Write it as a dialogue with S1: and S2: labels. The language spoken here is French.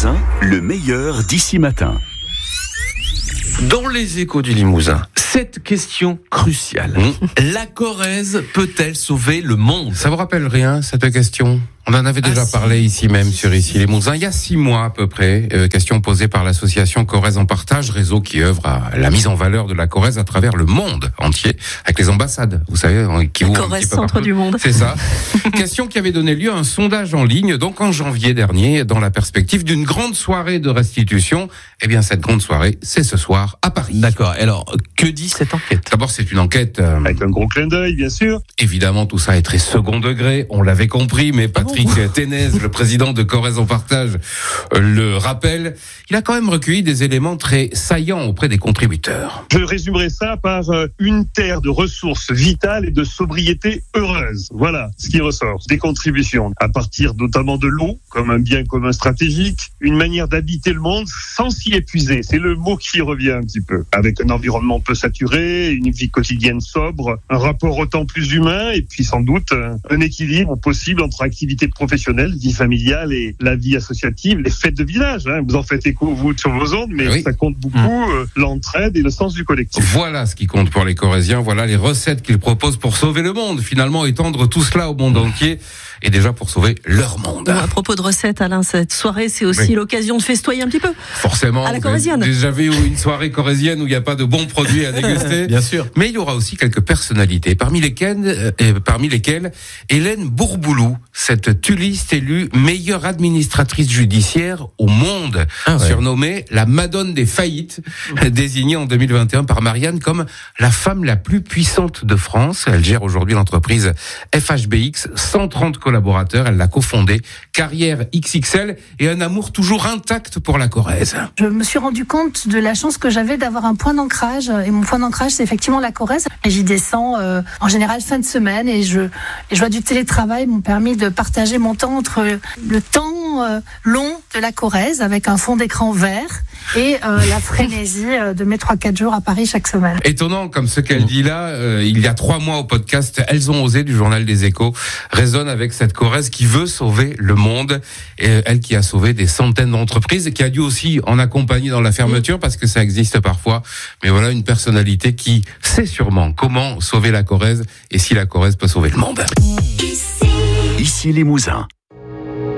S1: Limousin, le meilleur d'ici matin.
S2: Dans les Échos du Limousin, cette question cruciale. La Corrèze peut-elle sauver le monde ?
S3: Ça vous rappelle rien, cette question ? On en avait déjà parlé ici même sur Ici Limousin, il y a 6 mois à peu près. Question posée par l'association Corrèze en Partage, réseau qui œuvre à la mise en valeur de la Corrèze à travers le monde entier, avec les ambassades, vous savez, qui ouvrent
S4: Corrèze,
S3: un petit peu
S4: centre
S3: partout.
S4: du monde.
S3: C'est ça. Question qui avait donné lieu à un sondage en ligne, donc en janvier dernier, dans la perspective d'une grande soirée de restitution. Eh bien, cette grande soirée, c'est ce soir à Paris.
S2: D'accord. Alors, que dit cette enquête ?
S3: D'abord, c'est une enquête...
S5: Avec un gros clin d'œil, bien sûr.
S3: Évidemment, tout ça est très second degré, on l'avait compris, mais Patrick Ténez, le président de Corrèze en Partage, le rappelle. Il a quand même recueilli des éléments très saillants auprès des contributeurs.
S5: Je résumerai ça par une terre de ressources vitales et de sobriété heureuse. Voilà ce qui ressort des contributions, à partir notamment de l'eau, comme un bien commun stratégique, une manière d'habiter le monde sans s'y épuiser. C'est le mot qui revient un petit peu. Avec un environnement peu saturé, une vie quotidienne sobre, un rapport au temps plus humain, et puis sans doute un équilibre possible entre activité professionnelle, vie familiale et la vie associative, les fêtes de village. Vous en faites écho, vous, sur vos ondes, mais ça compte beaucoup, l'entraide et le sens du collectif.
S3: Voilà ce qui compte pour les Corréziens, voilà les recettes qu'ils proposent pour sauver le monde, finalement étendre tout cela au monde entier, et déjà pour sauver leur monde.
S4: À propos de recettes, Alain, cette soirée, c'est aussi l'occasion de festoyer un petit peu.
S3: Forcément,
S4: à la
S3: vous
S4: corrézienne.
S3: avez déjà vu une soirée corrézienne où il n'y a pas de bons produits à déguster.
S2: Bien sûr.
S3: Mais il y aura aussi quelques personnalités, parmi lesquelles Hélène Bourboulou, cette tulliste élue meilleure administratrice judiciaire au monde, surnommée la Madone des faillites, désignée en 2021 par Marianne comme la femme la plus puissante de France. Elle gère aujourd'hui l'entreprise FHBX, 130 collaborateurs, elle l'a cofondée, carrière XXL et un amour toujours intact pour la Corrèze.
S6: Je me suis rendu compte de la chance que j'avais d'avoir un point d'ancrage, et mon point d'ancrage c'est effectivement la Corrèze. Et j'y descends en général fin de semaine, et je vois du télétravail m'ont permis de partager mon temps entre le temps long de la Corrèze avec un fond d'écran vert et la frénésie de mes 3-4 jours à Paris chaque semaine.
S3: Étonnant comme ce qu'elle dit là, il y a 3 mois au podcast Elles ont osé du journal des Échos, résonne avec cette Corrèze qui veut sauver le monde, et elle qui a sauvé des centaines d'entreprises et qui a dû aussi en accompagner dans la fermeture parce que ça existe parfois, mais voilà une personnalité qui sait sûrement comment sauver la Corrèze et si la Corrèze peut sauver le monde.
S1: Ici Limousin.